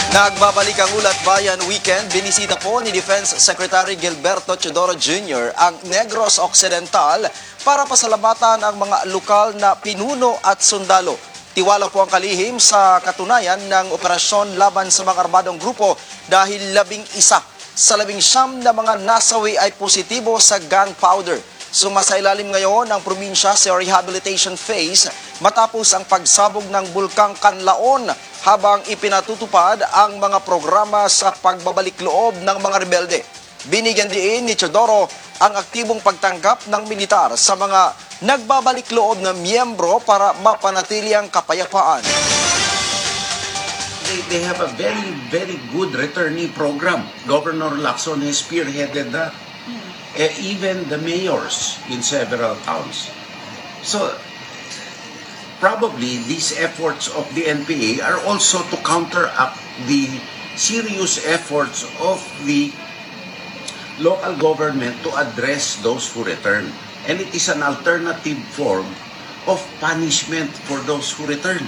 Nagbabalik ang Ulat Bayan Weekend, binisita po ni Defense Secretary Gilberto Teodoro Jr. ang Negros Occidental para pasalamatan ang mga lokal na pinuno at sundalo. Tiwala po ang kalihim sa katunayan ng operasyon laban sa mga armadong grupo dahil 11 sa 19 na mga nasawi ay positibo sa gunpowder. Sumasailalim ngayon ang probinsya sa rehabilitation phase matapos ang pagsabog ng Bulkang Kanlaon habang ipinatutupad ang mga programa sa pagbabalik loob ng mga rebelde. Binigyan din ni Teodoro ang aktibong pagtanggap ng militar sa mga nagbabalik loob na miyembro para mapanatili ang kapayapaan. They have a very good returnee program. Governor Lacson has spearheaded that. Even the mayors in several towns. So, probably these efforts of the NPA are also to counteract the serious efforts of the local government to address those who return. And it is an alternative form of punishment for those who return.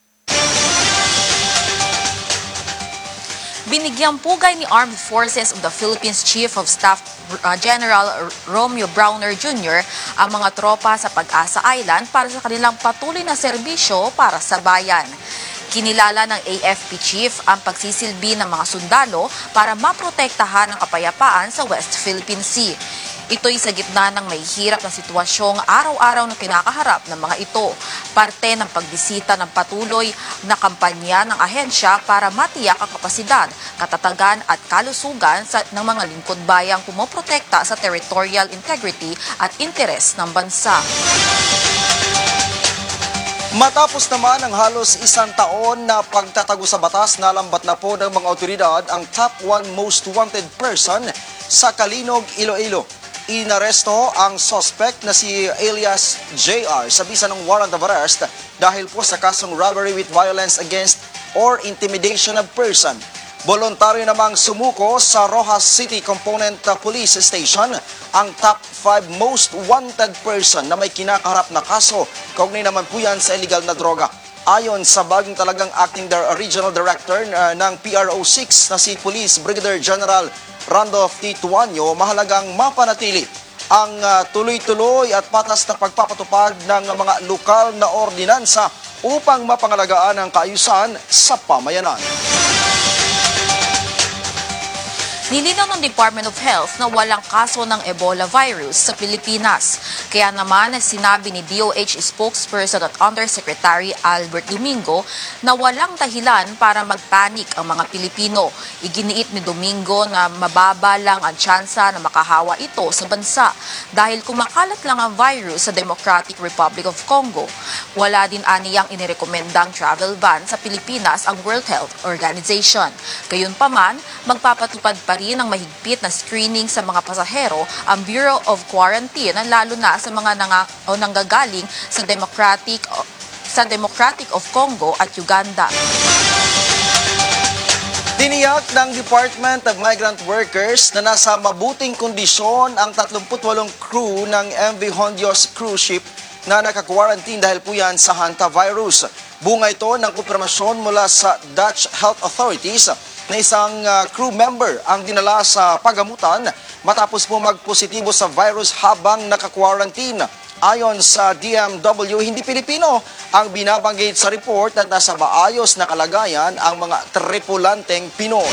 Binigyang pugay ni Armed Forces of the Philippines Chief of Staff General Romeo Browner Jr. ang mga tropa sa Pag-asa Island para sa kanilang patuloy na serbisyo para sa bayan. Kinilala ng AFP Chief ang pagsisilbi ng mga sundalo para maprotektahan ang kapayapaan sa West Philippine Sea. Ito'y sa gitna ng may hirap na sitwasyong araw-araw na kinakaharap ng mga ito. Parte ng pagbisita ng patuloy na kampanya ng ahensya para matiyak ang kapasidad, katatagan at kalusugan ng mga lingkod bayang pumoprotekta sa territorial integrity at interes ng bansa. Matapos naman ang halos isang taon na pagtatago sa batas, nalambat na po ng mga otoridad ang top 1 most wanted person sa Kalinog, Iloilo. Inaresto ang suspect na si alias JR sa bisa ng warrant of arrest dahil po sa kasong robbery with violence against or intimidation of person. Voluntaryo namang sumuko sa Rojas City Component Police Station ang top 5 most wanted person na may kinakaharap na kaso, kaugnay naman po yan sa illegal na droga. Ayon sa bagong talagang acting regional director ng PRO6 na si Police Brigadier General Randolph T. Tuanyo, mahalagang mapanatili ang tuloy-tuloy at patas na pagpapatupad ng mga lokal na ordinansa upang mapangalagaan ang kaayusan sa pamayanan. Nilinaw ng Department of Health na walang kaso ng Ebola virus sa Pilipinas. Kaya naman sinabi ni DOH spokesperson at Undersecretary Albert Domingo na walang dahilan para magpanik ang mga Pilipino. Iginiit ni Domingo na mababa lang ang tsansa na makahawa ito sa bansa dahil kumakalat lang ang virus sa Democratic Republic of Congo. Wala din aniyang inirekomendang travel ban sa Pilipinas ang World Health Organization. Gayunpaman, magpapatupad pa rin ng mahigpit na screening sa mga pasahero ang Bureau of Quarantine, lalo na sa mga nanggagaling sa Democratic of Congo at Uganda. Tiniyak ng Department of Migrant Workers na nasa mabuting kondisyon ang 38 crew ng MV Hondios cruise ship na naka-quarantine dahil po yan sa hantavirus. Bunga ito ng kumpirmasyon mula sa Dutch Health Authorities na isang crew member ang dinala sa pagamutan matapos po magpositibo sa virus habang naka-quarantine. Ayon sa DMW, hindi Pilipino ang binabanggit sa report at nasa maayos na kalagayan ang mga tripulanteng Pinoy.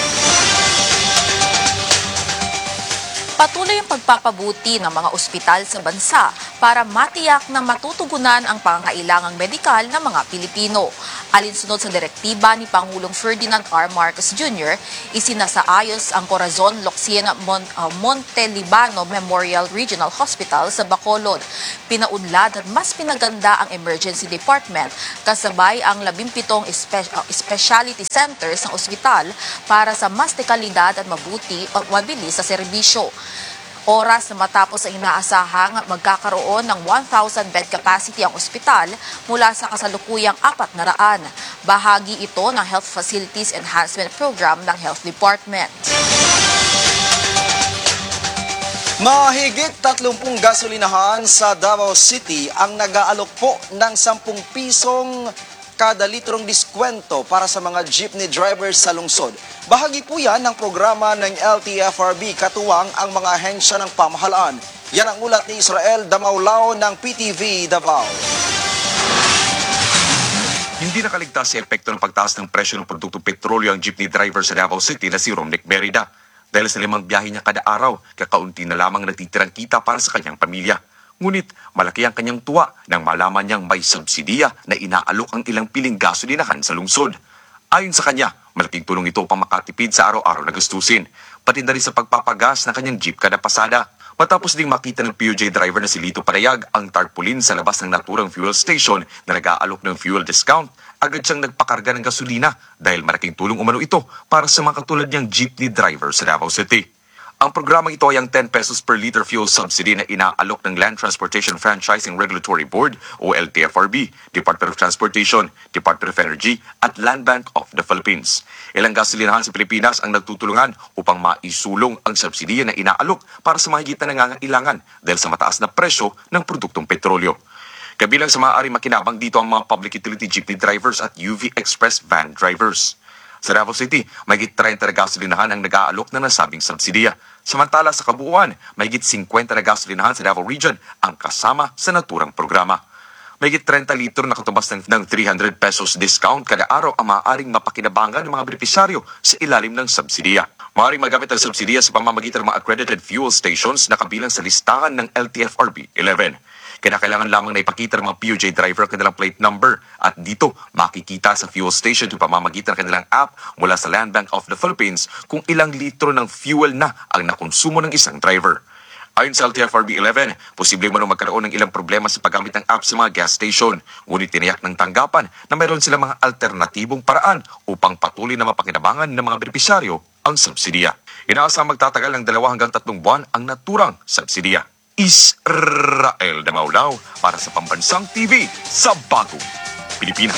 Patuloy ang pagpapabuti ng mga ospital sa bansa para matiyak na matutugunan ang pangangailangang medikal ng mga Pilipino. Alinsunod sa direktiba ni Pangulong Ferdinand R. Marcos Jr., isinasaayos ang Corazon Locsin Montelibano Memorial Regional Hospital sa Bacolod. Pinaunlad at mas pinaganda ang emergency department kasabay ang 17 specialty centers ng ospital para sa mas dekalidad at mabilis sa serbisyo. Oras na matapos ang inaasahang magkakaroon ng 1,000 bed capacity ang ospital mula sa kasalukuyang 400. Bahagi ito ng Health Facilities Enhancement Program ng Health Department. Mahigit 30 gasolinahan sa Davao City ang nag-aalok po ng 10 pisong kada litrong diskwento para sa mga jeepney drivers sa lungsod. Bahagi po yan ng programa ng LTFRB katuwang ang mga ahensya ng pamahalaan. Yan ang ulat ni Israel Damaulao ng PTV Davao. Hindi nakaligtas sa epekto ng pagtaas ng presyo ng produktong petrolyo ang jeepney driver sa Davao City na si Romnick Merida. Dahil sa 5 biyahe niya kada araw, kakaunti na lamang natitirang kita para sa kanyang pamilya. Ngunit malaki ang kanyang tuwa nang malaman niyang may subsidiya na inaalok ang ilang piling gasolinahan sa lungsod. Ayon sa kanya, malaking tulong ito upang makatipid sa araw-araw na gastusin, pati na rin sa pagpapagas ng kanyang jeep kada pasada. Matapos ding makita ng PUJ driver na si Lito Parayag ang tarpaulin sa labas ng naturang fuel station na nag-aalok ng fuel discount, agad siyang nagpakarga ng gasolina dahil malaking tulong umano ito para sa mga katulad niyang jeepney driver sa Davao City. Ang programang ito ay ang 10 pesos per liter fuel subsidy na inaalok ng Land Transportation Franchising Regulatory Board o LTFRB, Department of Transportation, Department of Energy at Land Bank of the Philippines. Ilang gasolinahan sa Pilipinas ang nagtutulungan upang maisulong ang subsidiya na inaalok para sa mga higit na nangangailangan dahil sa mataas na presyo ng produktong petrolyo. Kabilang sa maaaring makinabang dito ang mga public utility jeepney drivers at UV Express van drivers. Sa Davao City, mahigit 30 na gasolinahan ang nag-aalok ng nasabing subsidiya. Samantala sa kabuuan, mahigit 50 na gasolinahan sa Davao Region ang kasama sa naturang programa. Mahigit 30 litro na katubas ng 300 pesos discount kada araw ang maaaring mapakinabangan ng mga benepisyaryo sa ilalim ng subsidiya. Maaaring magamit ang subsidiya sa pamamagitan ng mga accredited fuel stations na kabilang sa listahan ng LTFRB 11. Kailangan lamang na ipakita ng mga PUJ driver ang kanilang plate number at dito makikita sa fuel station yung pamamagitan ng kanilang app mula sa Land Bank of the Philippines kung ilang litro ng fuel na ang nakonsumo ng isang driver. Ayon sa LTFRB 11, posible man magkaroon ng ilang problema sa paggamit ng app sa mga gas station, ngunit tiniyak ng tanggapan na mayroon silang mga alternatibong paraan upang patuloy na mapakinabangan ng mga benepisyaryo ang subsidiya. Inaasang magtatagal ng 2 hanggang 3 buwan ang naturang subsidiya. Israel Damaulao para sa Pambansang TV sa Bagong Pilipinas.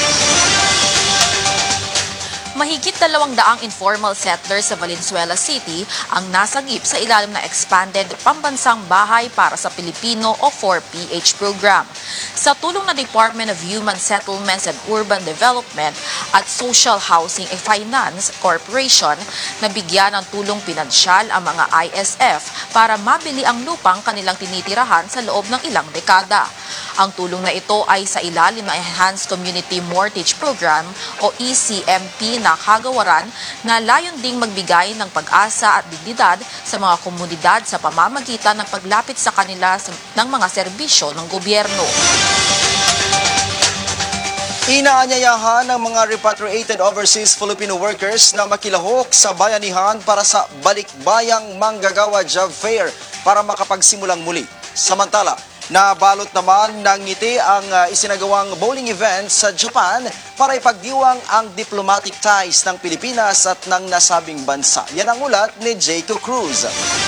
Mahigit 200 informal settlers sa Valenzuela City ang nasagip sa ilalim ng Expanded Pambansang Bahay para sa Pilipino o 4PH program. Sa tulong ng Department of Human Settlements and Urban Development at Social Housing and Finance Corporation, nabigyan ng tulong pinansyal ang mga ISF para mabili ang lupang kanilang tinitirahan sa loob ng ilang dekada. Ang tulong na ito ay sa ilalim ng Enhanced Community Mortgage Program o ECMP na kagawaran na layon ding magbigay ng pag-asa at dignidad sa mga komunidad sa pamamagitan ng paglapit sa kanila ng mga serbisyo ng gobyerno. Inaanyayahan ng mga repatriated overseas Filipino workers na makilahok sa bayanihan para sa Balikbayang Manggagawa Job Fair para makapagsimulang muli. Samantala, nabalot naman ng ngiti ang isinagawang bowling event sa Japan para ipagdiwang ang diplomatic ties ng Pilipinas at ng nasabing bansa. Yan ang ulat ni Jacob Cruz.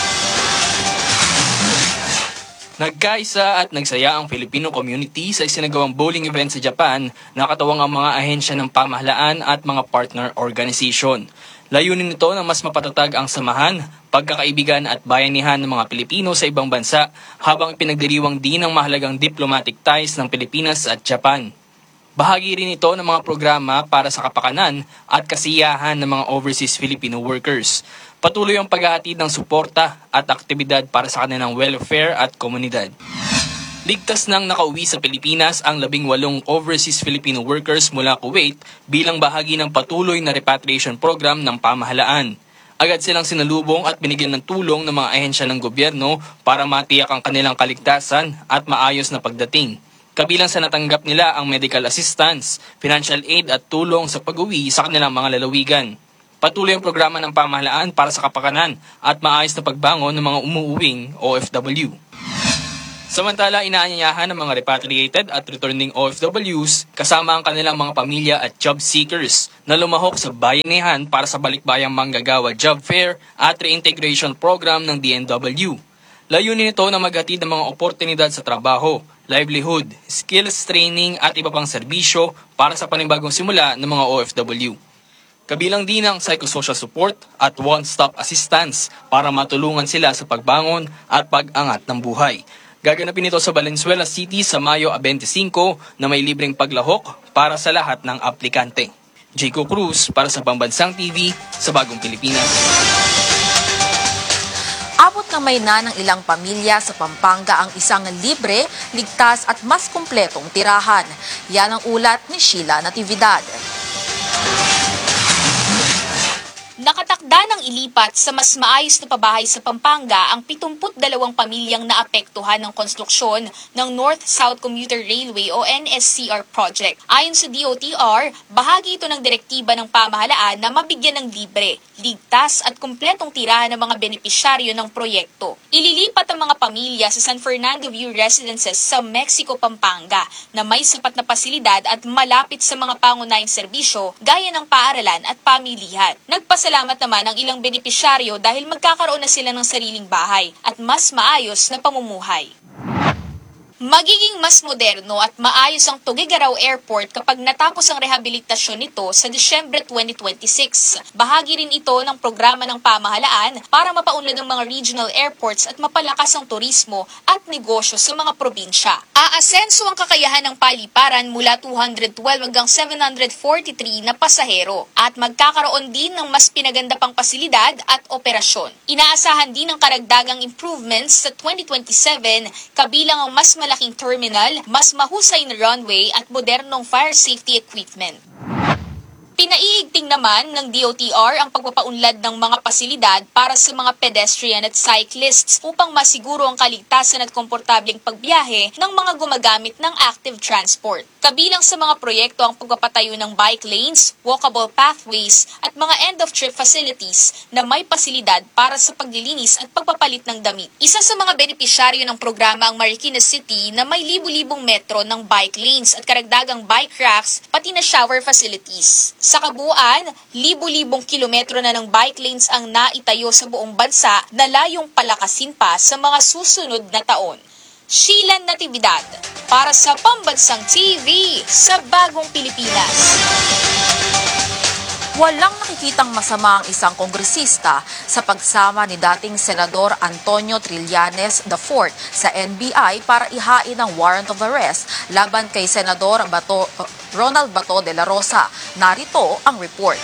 Nagkaisa at nagsaya ang Filipino community sa isinagawang bowling event sa Japan na katawang ang mga ahensya ng pamahalaan at mga partner organization. Layunin nito na mas mapatatag ang samahan, pagkakaibigan at bayanihan ng mga Pilipino sa ibang bansa habang ipinagdiriwang din ang mahalagang diplomatic ties ng Pilipinas at Japan. Bahagi rin ito ng mga programa para sa kapakanan at kasiyahan ng mga overseas Filipino workers. Patuloy ang paghahatid ng suporta at aktibidad para sa kanilang welfare at komunidad. Ligtas nang nakauwi sa Pilipinas ang 18 overseas Filipino workers mula Kuwait bilang bahagi ng patuloy na repatriation program ng pamahalaan. Agad silang sinalubong at binigyan ng tulong ng mga ahensya ng gobyerno para matiyak ang kanilang kaligtasan at maayos na pagdating. Kabilang sa natanggap nila ang medical assistance, financial aid at tulong sa pag-uwi sa kanilang mga lalawigan. Patuloy ang programa ng pamahalaan para sa kapakanan at maayos na pagbangon ng mga umuuwing OFW. Samantala, inaanyayahan ng mga repatriated at returning OFWs kasama ang kanilang mga pamilya at job seekers na lumahok sa bayanihan para sa Balikbayang Manggagawa Job Fair at Reintegration Program ng DNW. Layunin nito na maghatid ng mga oportunidad sa trabaho, livelihood, skills training at iba pang serbisyo para sa panibagong simula ng mga OFW. Kabilang din ang psychosocial support at one-stop assistance para matulungan sila sa pagbangon at pag-angat ng buhay. Gaganapin ito sa Valenzuela City sa Mayo 25 na may libreng paglahok para sa lahat ng aplikante. Jaco Cruz para sa Pambansang TV sa Bagong Pilipinas. Abot kamay na ng ilang pamilya sa Pampanga ang isang libre, ligtas at mas kumpletong tirahan. Yan ang ulat ni Sheila Natividad. Nakatakda ng ilipat sa mas maayos na pabahay sa Pampanga ang 72 pamilyang naapektuhan ng konstruksyon ng North-South Commuter Railway o NSCR project. Ayon sa DOTR, bahagi ito ng direktiba ng pamahalaan na mabigyan ng libre, ligtas at kumpletong tirahan ng mga benepisyaryo ng proyekto. Ililipat ang mga pamilya sa San Fernando View Residences sa Mexico, Pampanga na may sapat na pasilidad at malapit sa mga pangunahing serbisyo gaya ng paaralan at pamilihan. Nagpasalamat naman ang ilang benepisyaryo dahil magkakaroon na sila ng sariling bahay at mas maayos na pamumuhay. Magiging mas moderno at maayos ang Tuguegarao Airport kapag natapos ang rehabilitasyon nito sa Disyembre 2026. Bahagi rin ito ng programa ng pamahalaan para mapaunlad ang mga regional airports at mapalakas ang turismo at negosyo sa mga probinsya. Aasenso ang kakayahan ng paliparan mula 212 hanggang 743 na pasahero at magkakaroon din ng mas pinaganda pang pasilidad at operasyon. Inaasahan din ang karagdagang improvements sa 2027 kabilang ang mas malaking terminal, mas mahusay na runway at modernong fire safety equipment. Pinaiigting naman ng DOTR ang pagpapaunlad ng mga pasilidad para sa mga pedestrian at cyclists upang masiguro ang kaligtasan at komportableng pagbiyahe ng mga gumagamit ng active transport. Kabilang sa mga proyekto ang pagpapatayo ng bike lanes, walkable pathways at mga end-of-trip facilities na may pasilidad para sa paglilinis at pagpapalit ng damit. Isa sa mga benepisyaryo ng programa ang Marikina City na may libu-libong metro ng bike lanes at karagdagang bike racks pati na shower facilities. Sa kabuuan, libu-libong kilometro na ng bike lanes ang naitayo sa buong bansa na layong palakasin pa sa mga susunod na taon. Sheila Natividad para sa Pambansang TV sa Bagong Pilipinas. Walang nakikitang masama ang isang kongresista sa pagsama ni dating Senador Antonio Trillanes IV sa NBI para ihain ang warrant of arrest laban kay Senador Ronald Bato de la Rosa. Narito ang report.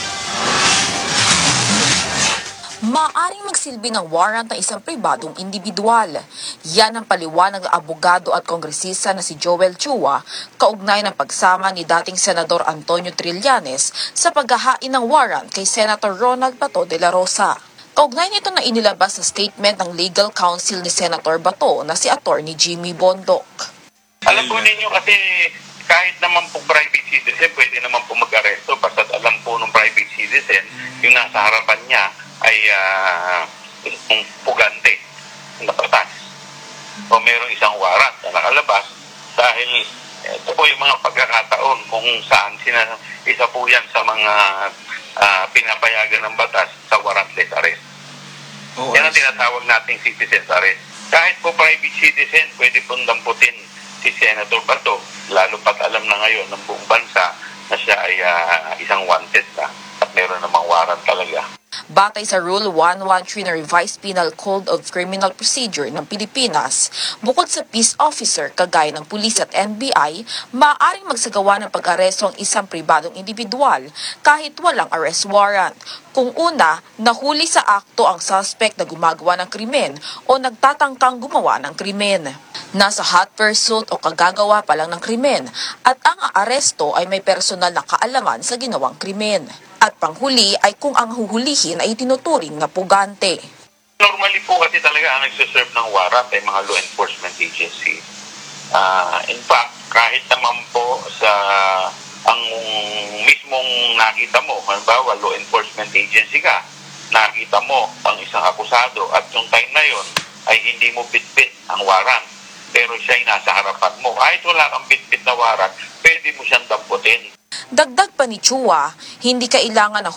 Maaring magsilbi ng warrant ng isang pribadong individual. Yan ang paliwanag ng abogado at kongresista na si Joel Chua, kaugnay ng pagsama ni dating Senador Antonio Trillanes sa paghahain ng warrant kay Senator Ronald Bato de la Rosa. Kaugnay nito na inilabas sa statement ng legal counsel ni Senator Bato na si Attorney Jimmy Bondok. Alam po ninyo kasi kahit naman po private citizen, pwede naman po mag-aresto basta't alam po ng private citizen yung nasa harapan niya ay isang pugante na batas o mayroong isang warrant na nakalabas dahil ito po yung mga pagkakataon kung saan isa po yan sa mga pinapayagan ng batas sa warrantless arrest. Yan ang tinatawag nating citizen's arrest. Kahit po private citizen, pwede pong damputin si Senator Bato, lalo pat alam na ngayon ng buong bansa na siya ay isang wanted na at meron namang warrant talaga. Batay sa Rule 113 na Revised Penal Code of Criminal Procedure ng Pilipinas, bukod sa peace officer kagaya ng pulis at NBI, maaaring magsagawa ng pag-aresto ang isang pribadong individual kahit walang arrest warrant. Kung una, nahuli sa akto ang suspect na gumagawa ng krimen o nagtatangkang gumawa ng krimen. Nasa hot pursuit o kagagawa pa lang ng krimen at ang aaresto ay may personal na kaalaman sa ginawang krimen. At panghuli ay kung ang huhulihin ay tinuturing na pugante. Normally po kasi talaga ang nagsiserve ng warrant ay mga law enforcement agency. In fact, kahit naman po sa ang mismong nakita mo, halimbawa law enforcement agency ka, nakita mo ang isang akusado at yung time na yon ay hindi mo bitbit ang warrant, pero siya ay nasa harapan mo. Kahit wala kang bitbit na warrant, pwede mo siyang damputin. Dagdag pa ni Chua, hindi kailangan na